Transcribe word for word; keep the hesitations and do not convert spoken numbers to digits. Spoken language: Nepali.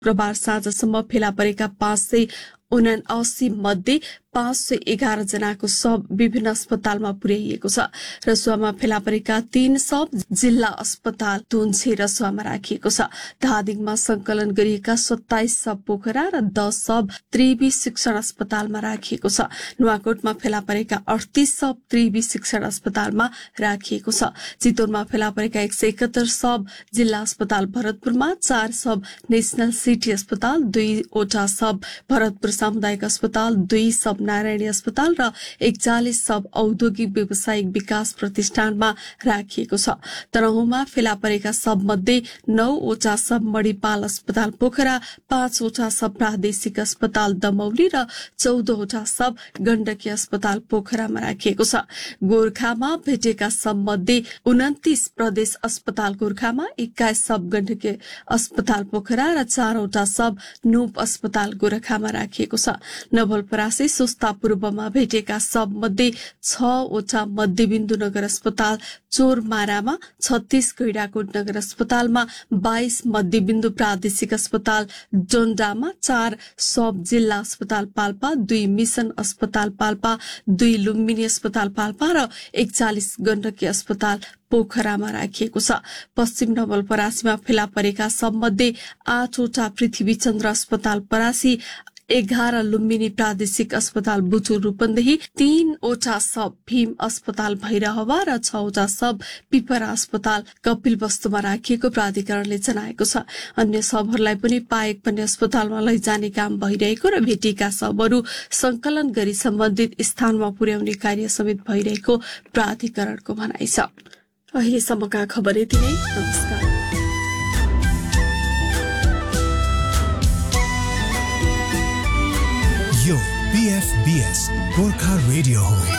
शुक्रबार साँझसम्म फेला परेका पाँच सय उनासी मध्ये पाँच सय एघार जनाको शव विभिन्न अस्पतालमा पुर्याइएको छ। रसुवामा फेला परेका तीन शव जिल्ला अस्पताल तुन्छे रसुवामा राखिएको छ। धादिङमा संकलन गरिएका सत्ताइस शव पोखरा र दस शव त्रिवी शिक्षण अस्पतालमा राखिएको छ। नुवाकोटमा फेला परेका अडतीस शव त्रिवी शिक्षण अस्पतालमा राखिएको छ। चितवनमा फेला परेका एक सय एकहत्तर शव जिल्ला अस्पताल भरतपुरमा, चार शव नेशनल सिटी अस्पताल, दुईवटा शव भरतपुर सामुदायिक अस्पताल, दुई शव नारायणी अस्पताल र एकचालिस शव औद्योगिक व्यवसायिक विकास प्रतिष्ठानमा राखिएको छ। तनहुँमा फेला परेका शव मध्ये नौवटा शव मणिपाल अस्पताल पोखरा, पाँचवटा शव प्रादेशिक अस्पताल दमौली र चौधवटा शव गण्डकी अस्पताल पोखरामा राखिएको छ। गोर्खामा भेटेका शव मध्ये उन्तिस प्रदेश अस्पताल गोर्खामा, एक्काइस शव गण्डकी अस्पताल पोखरा र चारवटा शव नूप अस्पताल गोरखामा राखिएको छ। नवलपरासी सुस्ता पूर्वमा भेटेका शव मध्ये छवटा मध्यबिन्दु नगर अस्पताल चोरमारामा, छत्तीस गैडाकोट नगर अस्पतालमा, बाइस मध्यबिन्दु प्रादेशिक अस्पताल डोन्डामा, चार शव जिल्ला अस्पताल पाल्पा, दुई मिशन अस्पताल पाल्पा, दुई लुम्बिनी अस्पताल पाल्पा र एकचालिस गण्डकी अस्पताल पोखरामा राखिएको छ। पश्चिम नवलपरासीमा फेला परेका शव मध्ये आठवटा पृथ्वीचन्द्र अस्पताल परासी, एघार लुम्बिनी प्रादेशिक अस्पताल बुचुर रूपन्देही, तीनवटा शव भीम अस्पताल भैरहवा र छवटा शव पिपरा अस्पताल कपिलवस्तुमा राखिएको प्राधिकरणले जनाएको छ। अन्य शवहरूलाई पनि पाएक पनि अस्पतालमा लैजाने काम भइरहेको र भेटिएका शवहरू संकलन गरी सम्बन्धित स्थानमा पुर्याउने कार्य समेत भइरहेको प्राधिकरणको भनाइ छ। अहिलेसम्मका खबर यति नै। नमस्कार। यो बीएफबीएस गोर्खा रेडियो हो।